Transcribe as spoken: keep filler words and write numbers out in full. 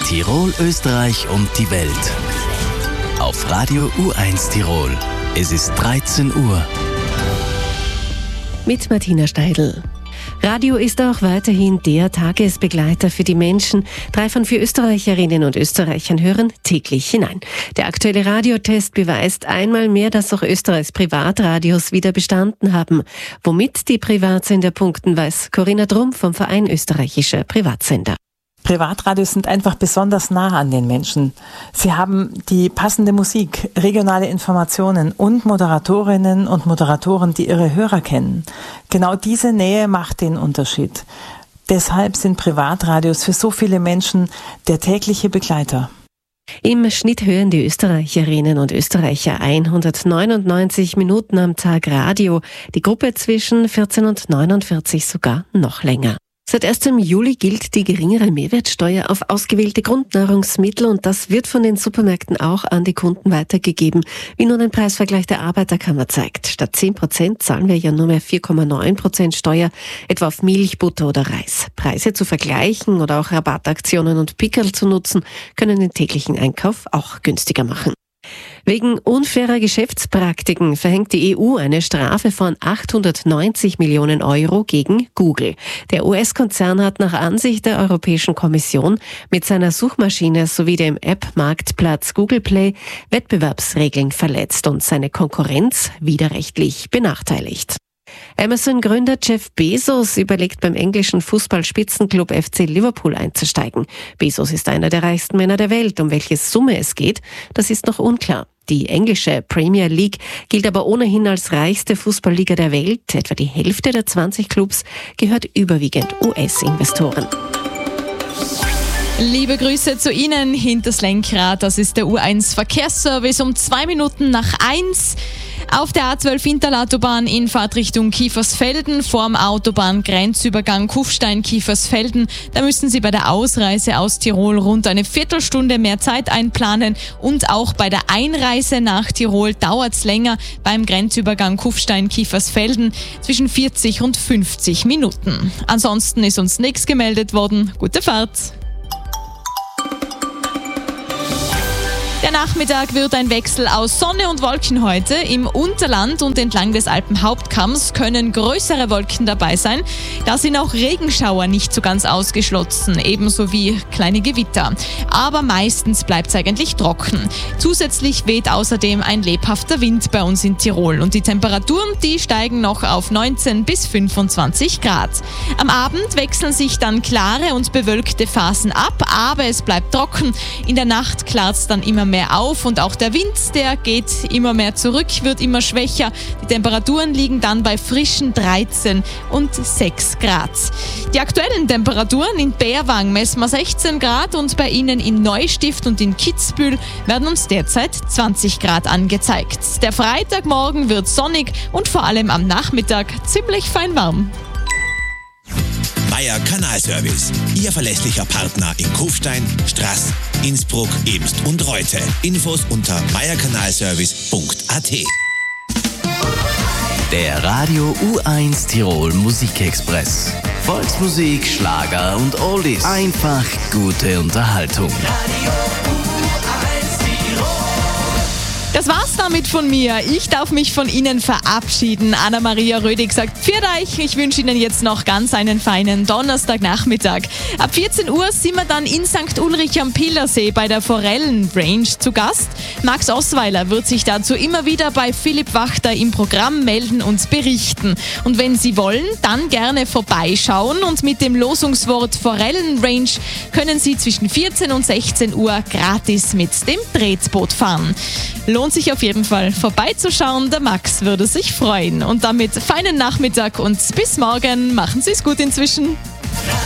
Tirol, Österreich und die Welt. Auf Radio U eins Tirol. Es ist dreizehn Uhr. Mit Martina Steidl. Radio ist auch weiterhin der Tagesbegleiter für die Menschen. Drei von vier Österreicherinnen und Österreichern hören täglich hinein. Der aktuelle Radiotest beweist einmal mehr, dass auch Österreichs Privatradios wieder bestanden haben. Womit die Privatsender punkten, weiß Corinna Drum vom Verein Österreichischer Privatsender. Privatradios sind einfach besonders nah an den Menschen. Sie haben die passende Musik, regionale Informationen und Moderatorinnen und Moderatoren, die ihre Hörer kennen. Genau diese Nähe macht den Unterschied. Deshalb sind Privatradios für so viele Menschen der tägliche Begleiter. Im Schnitt hören die Österreicherinnen und Österreicher hundertneunundneunzig Minuten am Tag Radio. Die Gruppe zwischen vierzehn und neunundvierzig sogar noch länger. Seit ersten Juli gilt die geringere Mehrwertsteuer auf ausgewählte Grundnahrungsmittel und das wird von den Supermärkten auch an die Kunden weitergegeben, wie nun ein Preisvergleich der Arbeiterkammer zeigt. Statt zehn Prozent zahlen wir ja nur mehr vier Komma neun Prozent Steuer, etwa auf Milch, Butter oder Reis. Preise zu vergleichen oder auch Rabattaktionen und Pickerl zu nutzen, können den täglichen Einkauf auch günstiger machen. Wegen unfairer Geschäftspraktiken verhängt die E U eine Strafe von achthundertneunzig Millionen Euro gegen Google. Der U S-Konzern hat nach Ansicht der Europäischen Kommission mit seiner Suchmaschine sowie dem App-Marktplatz Google Play Wettbewerbsregeln verletzt und seine Konkurrenz widerrechtlich benachteiligt. Amazon-Gründer Jeff Bezos überlegt beim englischen Fußballspitzenklub F C Liverpool einzusteigen. Bezos ist einer der reichsten Männer der Welt. Um welche Summe es geht, das ist noch unklar. Die englische Premier League gilt aber ohnehin als reichste Fußballliga der Welt. Etwa die Hälfte der zwanzig Clubs gehört überwiegend U S-Investoren. Liebe Grüße zu Ihnen hinters Lenkrad. Das ist der U eins Verkehrsservice um zwei Minuten nach eins. Auf der A zwölf Interlautobahn in Fahrtrichtung Kiefersfelden vorm Autobahngrenzübergang Kufstein-Kiefersfelden. Da müssen Sie bei der Ausreise aus Tirol rund eine Viertelstunde mehr Zeit einplanen und auch bei der Einreise nach Tirol dauert es länger beim Grenzübergang Kufstein-Kiefersfelden zwischen vierzig und fünfzig Minuten. Ansonsten ist uns nichts gemeldet worden. Gute Fahrt! Der Nachmittag wird ein Wechsel aus Sonne und Wolken heute. Im Unterland und entlang des Alpenhauptkamms können größere Wolken dabei sein. Da sind auch Regenschauer nicht so ganz ausgeschlossen, ebenso wie kleine Gewitter. Aber meistens bleibt es eigentlich trocken. Zusätzlich weht außerdem ein lebhafter Wind bei uns in Tirol. Und die Temperaturen, die steigen noch auf neunzehn bis fünfundzwanzig Grad. Am Abend wechseln sich dann klare und bewölkte Phasen ab, aber es bleibt trocken. In der Nacht klart es dann immer mehr auf und auch der Wind, der geht immer mehr zurück, wird immer schwächer. Die Temperaturen liegen dann bei frischen dreizehn und sechs Grad. Die aktuellen Temperaturen in Bärwang messen wir sechzehn Grad und bei Ihnen in Neustift und in Kitzbühel werden uns derzeit zwanzig Grad angezeigt. Der Freitagmorgen wird sonnig und vor allem am Nachmittag ziemlich fein warm. Meier Kanalservice, Ihr verlässlicher Partner in Kufstein, Straß, Innsbruck, Ebst und Reute. Infos unter meierkanalservice punkt a t. Der Radio U eins Tirol Musikexpress. Volksmusik, Schlager und Oldies. Einfach gute Unterhaltung. Radio U eins Tirol. Das war's damit von mir. Ich darf mich von Ihnen verabschieden. Anna-Maria Rödig sagt Pfiat euch. Ich wünsche Ihnen jetzt noch ganz einen feinen Donnerstagnachmittag. Ab vierzehn Uhr sind wir dann in Sankt Ulrich am Pilersee bei der Forellenrange zu Gast. Max Osweiler wird sich dazu immer wieder bei Philipp Wachter im Programm melden und berichten. Und wenn Sie wollen, dann gerne vorbeischauen und mit dem Losungswort Forellenrange können Sie zwischen vierzehn und sechzehn Uhr gratis mit dem Tretboot fahren. Lohnt sich auf jeden Fall vorbeizuschauen, der Max würde sich freuen. Und damit feinen Nachmittag und bis morgen. Machen Sie es gut inzwischen.